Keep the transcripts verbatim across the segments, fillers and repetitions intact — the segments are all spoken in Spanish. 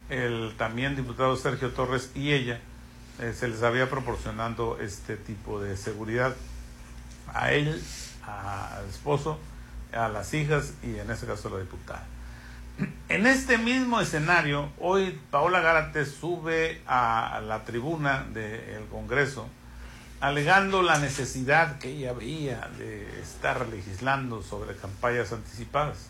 el también diputado Sergio Torres y ella, eh, se les había proporcionado este tipo de seguridad a él, a- al esposo, a las hijas y en ese caso a la diputada. En este mismo escenario, hoy Paola Gárate sube a la tribuna del Congreso alegando la necesidad que ella veía de estar legislando sobre campañas anticipadas.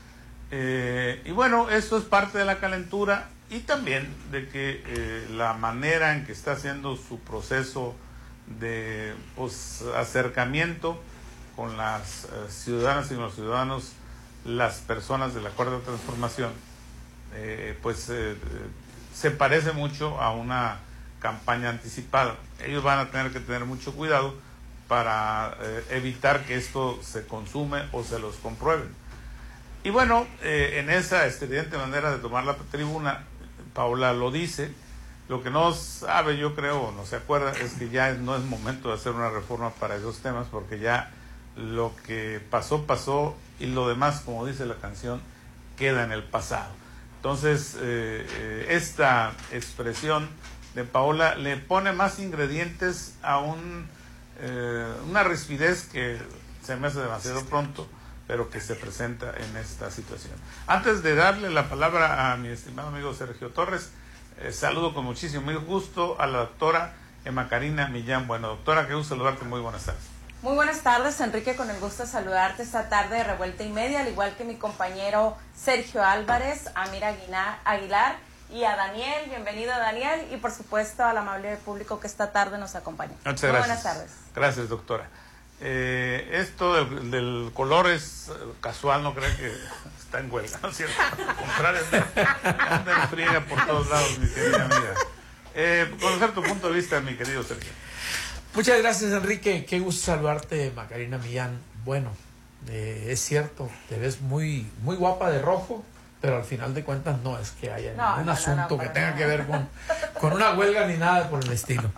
Eh, y bueno, esto es parte de la calentura y también de que eh, la manera en que está haciendo su proceso de pues, acercamiento con las eh, ciudadanas y los ciudadanos, las personas de la Cuarta Transformación, eh, pues eh, se parece mucho a una campaña anticipada. Ellos van a tener que tener mucho cuidado para eh, evitar que esto se consume o se los comprueben. Y bueno, eh, en esa estridente manera de tomar la tribuna, Paola lo dice. Lo que no sabe, yo creo, no se acuerda, es que ya no es momento de hacer una reforma para esos temas, porque ya lo que pasó, pasó, y lo demás, como dice la canción, queda en el pasado. Entonces, eh, eh, esta expresión de Paola le pone más ingredientes a un, eh, una rispidez que se me hace demasiado pronto, pero que se presenta en esta situación. Antes de darle la palabra a mi estimado amigo Sergio Torres, eh, saludo con muchísimo gusto a la doctora Emma Karina Millán. Bueno, doctora, qué gusto saludarte, muy buenas tardes. Muy buenas tardes, Enrique, con el gusto de saludarte esta tarde de Revuelta y Media, al igual que mi compañero Sergio Álvarez, a Mira Aguilar y a Daniel. Bienvenido, Daniel, y por supuesto al amable público que esta tarde nos acompaña. Muchas Muy gracias. buenas tardes. Gracias, doctora. Eh, esto del, del color es casual, no creo que está en huelga, ¿no es cierto? Al contrario, anda en friega por todos lados, mi querida amiga. Eh, conocer tu punto de vista, mi querido Sergio. Muchas gracias, Enrique. Qué gusto saludarte, Macarena Millán. Bueno, eh, es cierto, te ves muy, muy guapa de rojo, pero al final de cuentas no es que haya No, ningún no, asunto no, no, que para tenga nada. que ver con, con una huelga ni nada por el estilo.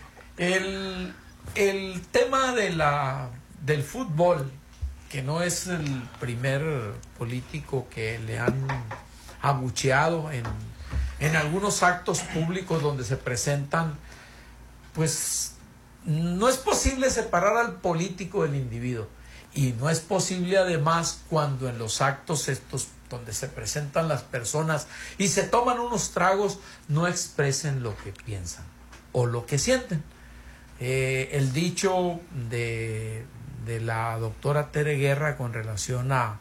El, el tema de la, del fútbol, que no es el primer político que le han abucheado en, en algunos actos públicos donde se presentan, pues no es posible separar al político del individuo, y no es posible además cuando en los actos estos donde se presentan las personas y se toman unos tragos no expresen lo que piensan o lo que sienten. Eh, el dicho de, de la doctora Tere Guerra con relación a,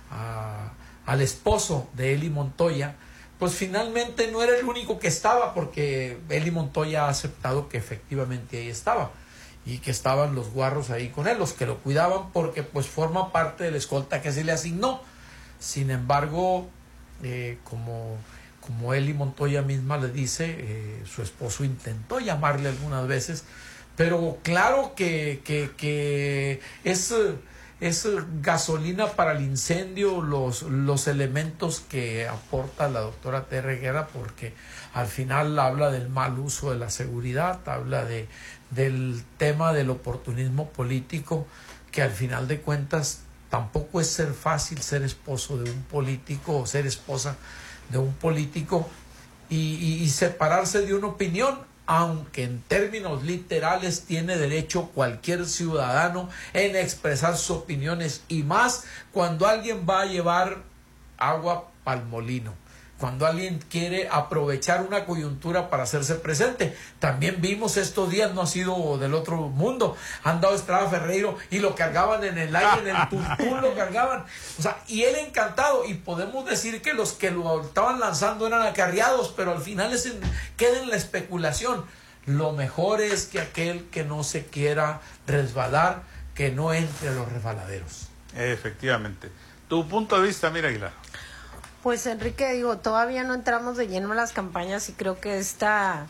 a al esposo de Eli Montoya, pues finalmente no era el único que estaba, porque Eli Montoya ha aceptado que efectivamente ahí estaba y que estaban los guarros ahí con él, los que lo cuidaban, porque pues forma parte de la escolta que se le asignó. Sin embargo, eh, como, como Eli Montoya misma le dice, eh, su esposo intentó llamarle algunas veces, pero claro que, que, que es... es gasolina para el incendio los, los elementos que aporta la doctora Tere Guerra, porque al final habla del mal uso de la seguridad, habla de, del tema del oportunismo político, que al final de cuentas tampoco es ser fácil ser esposo de un político o ser esposa de un político y, y, y separarse de una opinión, aunque en términos literales tiene derecho cualquier ciudadano en expresar sus opiniones, y más cuando alguien va a llevar agua al molino, cuando alguien quiere aprovechar una coyuntura para hacerse presente. También vimos estos días, no ha sido del otro mundo, han dado Estrada Ferreiro y lo cargaban en el aire, en el tuntún lo cargaban, o sea, y él encantado, y podemos decir que los que lo estaban lanzando eran acarreados, pero al final es en, queda en la especulación. Lo mejor es que aquel que no se quiera resbalar, que no entre a los resbaladeros. Efectivamente. Tu punto de vista, mira, Aguilar. Pues Enrique, digo, todavía no entramos de lleno en las campañas y creo que esta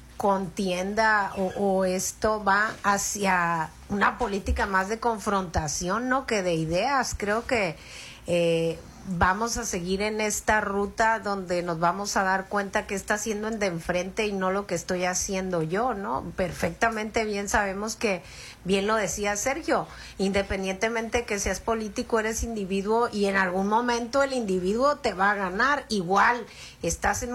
contienda o, o esto va hacia una política más de confrontación, ¿no? Que de ideas. Creo que eh, vamos a seguir en esta ruta donde nos vamos a dar cuenta que está haciendo el de enfrente y no lo que estoy haciendo yo, ¿no? Perfectamente bien sabemos que, bien lo decía Sergio, independientemente que seas político, eres individuo y en algún momento el individuo te va a ganar. Igual, estás en